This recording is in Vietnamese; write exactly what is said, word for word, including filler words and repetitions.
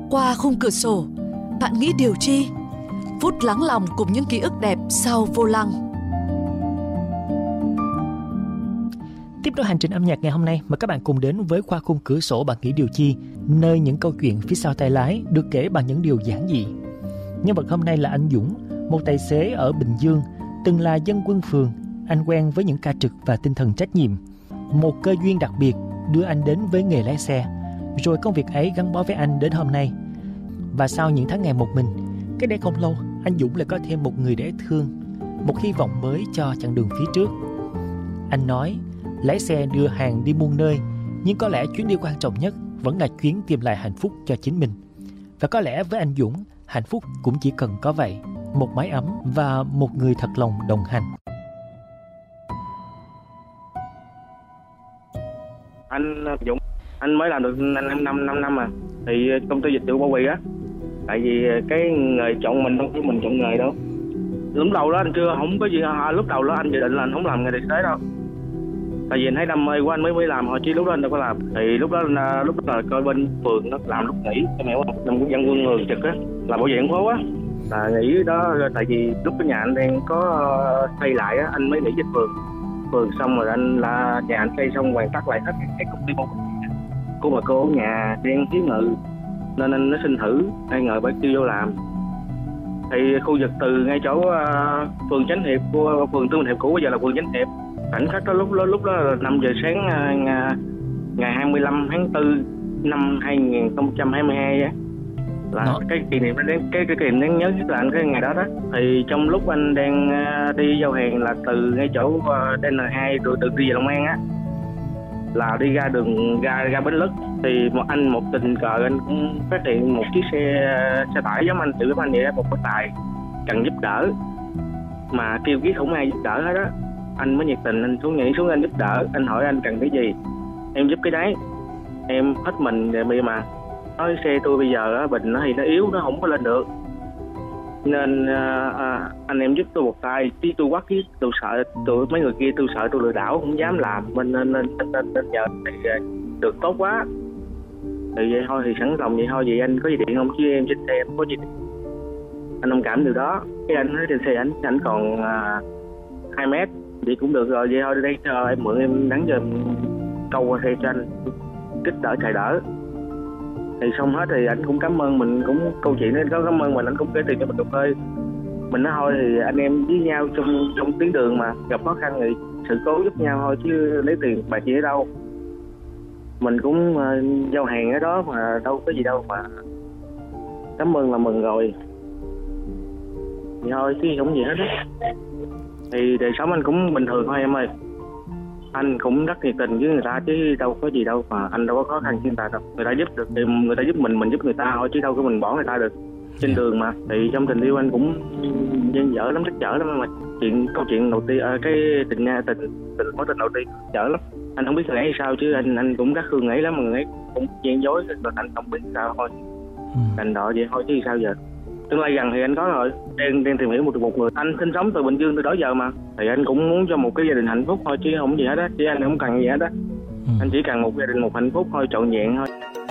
Qua khung cửa sổ, bạn nghĩ điều chi? Phút lắng lòng cùng những ký ức đẹp sau vô lăng. Tiếp nối hành trình âm nhạc ngày hôm nay, mời các bạn cùng đến với Qua khung cửa sổ bạn nghĩ điều chi, nơi những câu chuyện phía sau tay lái được kể bằng những điều giản dị. Nhân vật hôm nay là anh Dũng, một tài xế ở Bình Dương, từng là dân quân phường. Anh quen với những ca trực và tinh thần trách nhiệm. Một cơ duyên đặc biệt đưa anh đến với nghề lái xe, rồi công việc ấy gắn bó với anh đến hôm nay. Và sau những tháng ngày một mình, cách đây không lâu, anh Dũng lại có thêm một người để thương, một hy vọng mới cho chặng đường phía trước. Anh nói, lái xe đưa hàng đi muôn nơi, nhưng có lẽ chuyến đi quan trọng nhất vẫn là chuyến tìm lại hạnh phúc cho chính mình. Và có lẽ với anh Dũng, hạnh phúc cũng chỉ cần có vậy, một mái ấm và một người thật lòng đồng hành. Anh Dũng, anh mới làm được anh em năm năm năm à. Thì công ty dịch vụ bao bì á, tại vì cái nghề chọn mình đâu chứ mình chọn nghề đâu. Lúc đầu đó anh chưa không có gì, lúc đầu đó anh dự định là anh không làm nghề tài xế đâu. Tại vì anh thấy đam mê của anh mới mới làm thôi, chứ lúc đó anh đâu có làm. Thì lúc đó lúc đó là coi bên phường nó làm lúc nghỉ, em hiểu không? Làm dân quân người trực á, làm bảo vệ phố á, là nghỉ đó. Tại vì lúc cái nhà anh đang có xây lại á, anh mới nghỉ trên phường. Phường xong rồi anh là nhà anh xây xong hoàn tất lại hết cái công ty một. Cô mà cô ở nhà đang thiếu ngự nên anh nó xin thử, ai ngờ bác kêu vô làm. Thì khu vực từ ngay chỗ uh, phường Chánh Hiệp của phường Tư Bình Hiệp cũ bây giờ là phường Chánh Hiệp. Khoảnh khắc đó lúc đó lúc đó là năm giờ sáng uh, ngày hai mươi lăm tháng tư năm hai nghìn không trăm hai mươi hai á, là đó. cái kỷ niệm đến cái cái kỷ niệm đáng nhớ nhất là anh cái ngày đó đó. Thì trong lúc anh đang uh, đi giao hàng là từ ngay chỗ uh, D N hai rồi được đi về Long An á, là đi ra đường ra ra Bến Lức, thì một anh một tình cờ anh cũng phát hiện một chiếc xe xe tải giống anh, tự giống anh vậy đó, một cái tài cần giúp đỡ mà kêu kiết không ai giúp đỡ hết đó. Anh mới nhiệt tình anh xuống nhảy xuống anh giúp đỡ. Anh hỏi anh cần cái gì, em giúp cái đấy, em hết mình rồi bây mà nói xe tôi bây giờ á, bình nó thì nó yếu, nó không có lên được, nên à, à, anh em giúp tôi một tay. Chứ tôi quát chứ tôi sợ tụi mấy người kia, tôi sợ tôi lừa đảo không dám làm, nên nên nên, nên, nên nhờ thì được tốt quá. Thì vậy thôi, thì sẵn lòng vậy thôi. Vậy anh có gì điện không, chứ em trên xe em có gì điện. Anh thông cảm điều đó. Cái anh nói trên xe anh anh còn à, hai mét, vậy cũng được rồi. Vậy thôi đây cho em mượn, em đánh cho em câu qua xe cho anh kích đỡ chạy đỡ. Thì xong hết thì anh cũng cảm ơn mình, cũng câu chuyện đó có cảm ơn mình, anh cũng kể tiền cho mình cà phê. Mình nói thôi thì anh em với nhau trong trong tuyến đường mà gặp khó khăn thì sự cố giúp nhau thôi, chứ lấy tiền bà chị ở đâu. Mình cũng uh, giao hàng ở đó mà đâu có gì đâu mà cảm ơn là mừng rồi. Thì thôi chứ không gì hết á. Thì đời sống anh cũng bình thường thôi em ơi. Anh cũng rất nhiệt tình với người ta chứ đâu có gì đâu mà anh đâu có khó khăn với người ta đâu. Người ta giúp được thì người ta giúp mình, mình giúp người ta thôi, chứ đâu có mình bỏ người ta được. Trên đường mà. Thì trong tình yêu anh cũng dang dở lắm, rất dở lắm mà. Chuyện câu chuyện đầu tiên à, cái tình nha tình tình mối tình đầu tiên dở lắm. Anh không biết người ấy sao chứ anh anh cũng rất thương người ấy lắm, mà người ấy cũng gian dối rồi anh không biết sao thôi. Đành đọ vậy thôi chứ sao giờ. Tương lai gần thì anh có rồi, đang đang tìm hiểu một một người. Anh sinh sống từ Bình Dương từ đó giờ mà, thì anh cũng muốn cho một cái gia đình hạnh phúc thôi chứ không gì hết á, chứ anh không cần gì hết á. Anh chỉ cần một gia đình một hạnh phúc thôi, trọn vẹn thôi.